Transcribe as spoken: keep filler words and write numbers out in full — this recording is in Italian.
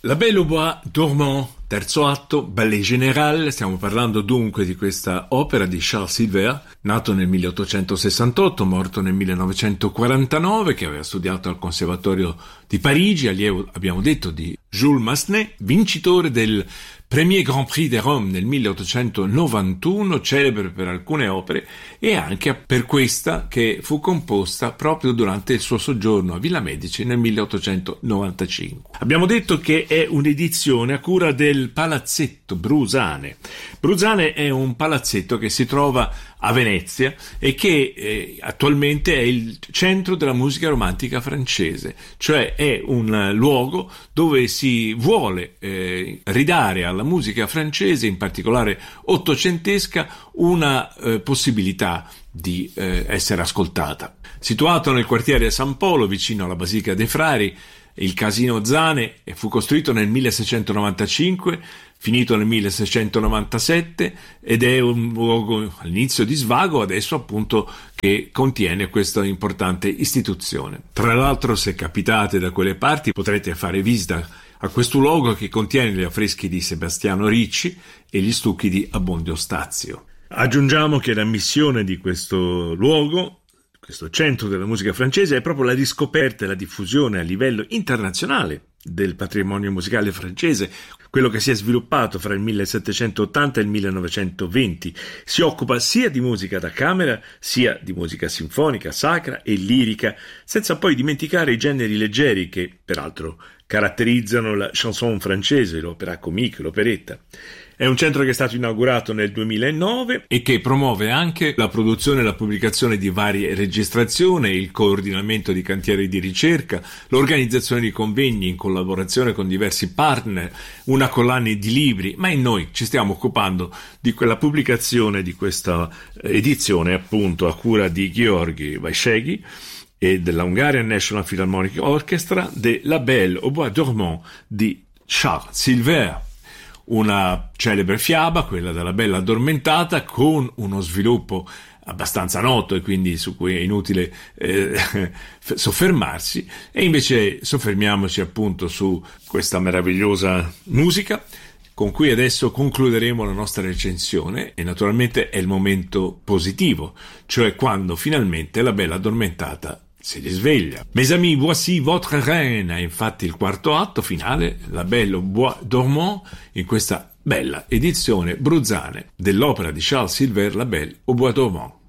La Belle au Bois Dormant, terzo atto, Ballet Général. Stiamo parlando dunque di questa opera di Charles Silver, nato nel milleottocentosessantotto, morto nel millenovecentoquarantanove, che aveva studiato al Conservatorio di Parigi, allievo, abbiamo detto, di Jules Massenet, vincitore del Premier Grand Prix de Rome nel milleottocentonovantuno, celebre per alcune opere e anche per questa che fu composta proprio durante il suo soggiorno a Villa Medici nel milleottocentonovantacinque. Abbiamo detto che è un'edizione a cura del Palazzetto Brusane. Brusane è un palazzetto che si trova a Venezia e che eh, attualmente è il centro della musica romantica francese, cioè è un luogo dove si vuole eh, ridare alla musica francese, in particolare ottocentesca, una eh, possibilità di eh, essere ascoltata. Situato nel quartiere San Polo, vicino alla Basilica dei Frari, il Casino Zane fu costruito nel milleseicentonovantacinque, finito nel milleseicentonovantasette, ed è un luogo all'inizio di svago, adesso appunto che contiene questa importante istituzione. Tra l'altro, se capitate da quelle parti, potrete fare visita a questo luogo che contiene gli affreschi di Sebastiano Ricci e gli stucchi di Abbondio Stazio. Aggiungiamo che la missione di questo luogo, questo centro della musica francese, è proprio la riscoperta e la diffusione a livello internazionale del patrimonio musicale francese, quello che si è sviluppato fra il millesettecentottanta e il millenovecentoventi. Si occupa sia di musica da camera, sia di musica sinfonica, sacra e lirica, senza poi dimenticare i generi leggeri che, peraltro, caratterizzano la chanson francese, l'opéra comique, l'operetta. È un centro che è stato inaugurato nel duemilanove e che promuove anche la produzione e la pubblicazione di varie registrazioni, il coordinamento di cantieri di ricerca, l'organizzazione di convegni in collaborazione con diversi partner, una collana di libri, ma in noi ci stiamo occupando di quella pubblicazione di questa edizione, appunto a cura di Gheorghi Vaisheghi e della Hungarian National Philharmonic Orchestra, de La Belle au Bois Dormant di Charles Silver. Una celebre fiaba, quella della Bella Addormentata, con uno sviluppo abbastanza noto e quindi su cui è inutile eh, soffermarsi, e invece soffermiamoci appunto su questa meravigliosa musica con cui adesso concluderemo la nostra recensione, e naturalmente è il momento positivo, cioè quando finalmente la Bella Addormentata si risveglia. Mes amis, voici votre reine, è infatti il quarto atto finale, La Belle au Bois Dormant, in questa bella edizione bruzane dell'opera di Charles Silver, La Belle au Bois Dormant.